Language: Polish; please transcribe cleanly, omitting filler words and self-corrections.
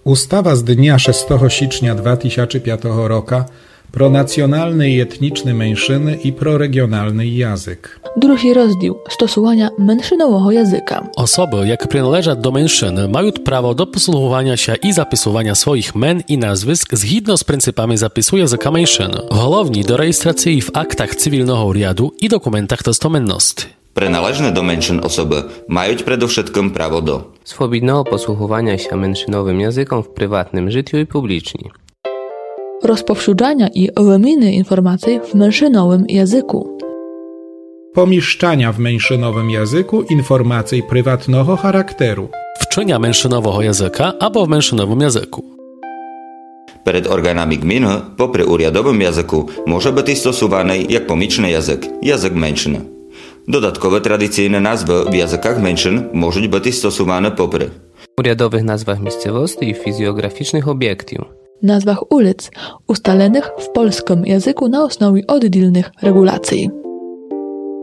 Устава з дня 6 січня 2005 року про національний і етнічний меншини і про регіональний язик. Drugi rozdział stosowania mężczyznowego języka. Osoby, jakie przynależą do mężczyzn, mają prawo do posługiwania się i zapisywania swoich men i nazwisk zgodnie z pryncypami zapisu języka mężczyzn. Głównie do rejestracji w aktach cywilnego riadu i dokumentach testamenności. Przynależne do mężczyzn osoby mają przede wszystkim prawo do swobodnego posługiwania się mężczyznowym językiem w prywatnym życiu i publicznie. Rozpowszechniania i wymiany informacji w mężczyznowym języku. Pomieszczania w mężczyznowym języku informacji prywatnego charakteru. Wczynia mężczyznowego języka albo w mężczyznowym języku. Przed organami gminy, poprzez uriadowym języku, może być stosowany jak pomічny język mężczyzn. Dodatkowe tradycyjne nazwy w językach mężczyzn mogą być stosowane poprzez uriadowych nazwach miejscowości i fizjograficznych obiektów. Nazwach ulic ustalonych w polskim języku na osnowie oddzielnych regulacji.